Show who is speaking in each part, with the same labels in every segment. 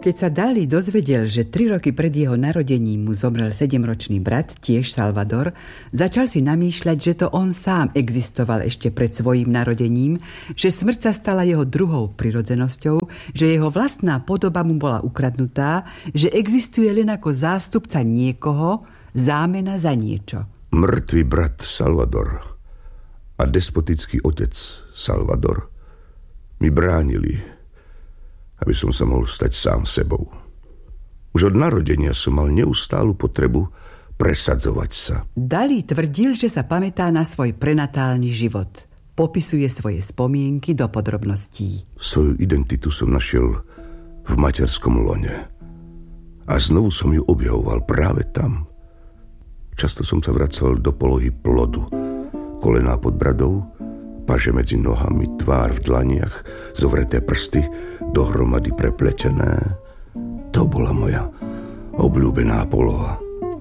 Speaker 1: Keď sa Dalí dozvedel, že 3 roky pred jeho narodením mu zomrel 7-ročný brat, tiež Salvador, začal si namýšľať, že to on sám existoval ešte pred svojím narodením, že smrť sa stala jeho druhou prirodzenosťou, že jeho vlastná podoba mu bola ukradnutá, že existuje len ako zástupca niekoho, zámena za niečo.
Speaker 2: Mŕtvý brat Salvador a despotický otec Salvador mi bránili, aby som sa mohol stať sám sebou. Už od narodenia som mal neustálu potrebu presadzovať sa.
Speaker 1: Dalí tvrdil, že sa pamätá na svoj prenatálny život. Popisuje svoje spomienky do podrobností.
Speaker 2: Svoju identitu som našiel v materskom lone. A znovu som ju objavoval práve tam. Často som sa vracal do polohy plodu. Kolená pod bradou, paže medzi nohami, tvár v dlaniach, zovreté prsty, dohromady prepletené. To bola moja obľúbená poloha.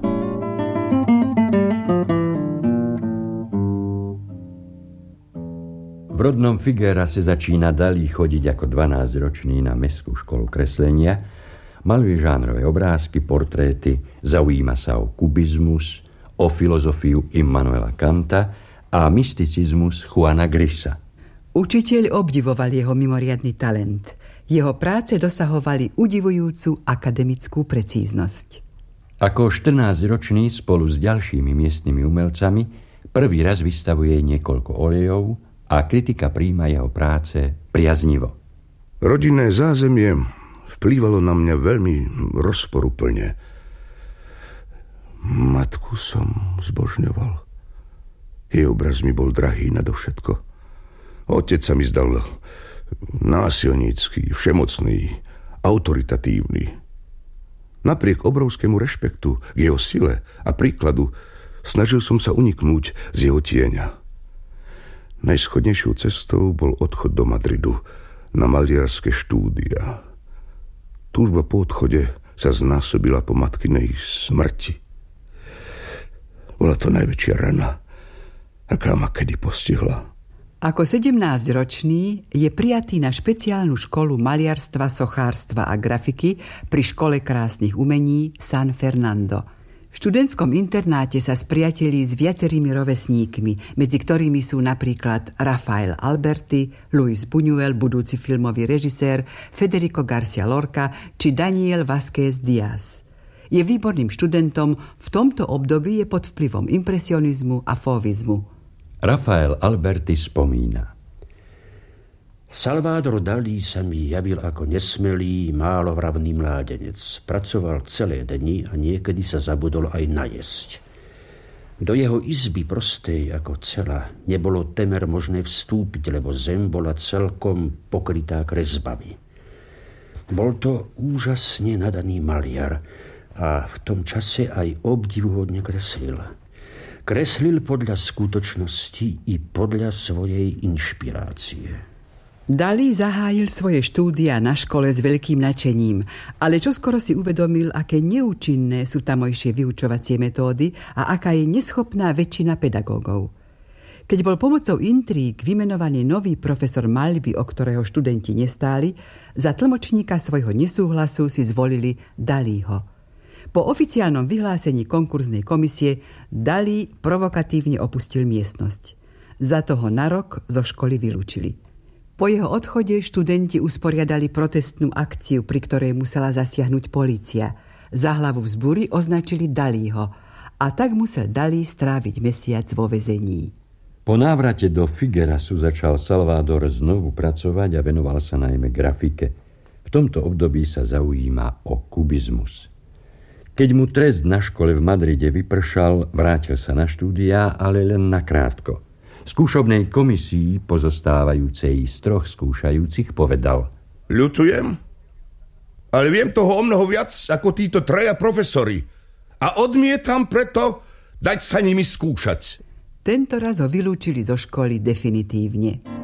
Speaker 3: V rodnom Figuerase začína Dalí chodiť ako 12-ročný na mestskú školu kreslenia, maluje žánrové obrázky, portréty, zaujíma sa o kubizmus, o filozofiu Immanuela Kanta a mysticizmus Juana Grisa.
Speaker 1: Učiteľ obdivoval jeho mimoriadny talent. Jeho práce dosahovali udivujúcu akademickú precíznosť.
Speaker 3: Ako 14-ročný spolu s ďalšími miestnymi umelcami prvý raz vystavuje niekoľko olejov a kritika prijíma jeho práce priaznivo.
Speaker 2: Rodinné zázemie vplývalo na mňa veľmi rozporuplne. Matku som zbožňoval. Jej obraz mi bol drahý nadovšetko. Otec sa mi zdal násilnícky, všemocný, autoritatívny. Napriek obrovskému rešpektu k jeho sile a príkladu snažil som sa uniknúť z jeho tieňa. Najschodnejšou cestou bol odchod do Madridu na maliarské štúdia. Túžba po odchode sa znásobila po matkinej smrti. Bola to najväčšia rana, aká ma kedy postihla.
Speaker 1: Ako 17-ročný je prijatý na špeciálnu školu maliarstva, sochárstva a grafiky pri Škole krásnych umení San Fernando. V študentskom internáte sa spriatelí s viacerými rovesníkmi, medzi ktorými sú napríklad Rafael Alberti, Luis Buñuel, budúci filmový režisér, Federico Garcia Lorca či Daniel Vázquez Díaz. Je výborným študentom, v tomto období je pod vplyvom impresionizmu a fauvizmu.
Speaker 3: Rafael Alberti spomína.
Speaker 4: Salvador Dalí sa mi javil ako nesmelý, málovravný mládenec. Pracoval celé dni a niekedy sa zabudol aj najesť. Do jeho izby prostej ako cela nebolo temer možné vstúpiť, lebo zem bola celkom pokrytá kresbami. Bol to úžasne nadaný maliar a v tom čase aj obdivuhodne kreslil. Kreslil podľa skutočnosti i podľa svojej inšpirácie.
Speaker 1: Dalí zahájil svoje štúdia na škole s veľkým nadšením, ale čoskoro si uvedomil, aké neúčinné sú tamojšie vyučovacie metódy a aká je neschopná väčšina pedagógov. Keď bol pomocou intríg vymenovaný nový profesor maľby, o ktorého študenti nestáli, za tlmočníka svojho nesúhlasu si zvolili Dalího. Po oficiálnom vyhlásení konkurznej komisie Dalí provokatívne opustil miestnosť. Za toho na rok zo školy vylúčili. Po jeho odchode študenti usporiadali protestnú akciu, pri ktorej musela zasiahnuť polícia. Za hlavu vzbúry označili Dalího a tak musel Dalí stráviť mesiac vo väzení.
Speaker 3: Po návrate do Figuerasu začal Salvador znovu pracovať a venoval sa najmä grafike. V tomto období sa zaujíma o kubizmus. Keď mu trest na škole v Madride vypršal, vrátil sa na štúdia, ale len nakrátko. Skúšobnej komisii, pozostávajúcej z 3 skúšajúcich, povedal:
Speaker 2: Ľutujem, ale viem toho omnoho viac ako títo 3 profesori a odmietam preto dať sa nimi skúšať.
Speaker 1: Tento raz ho vylúčili zo školy definitívne.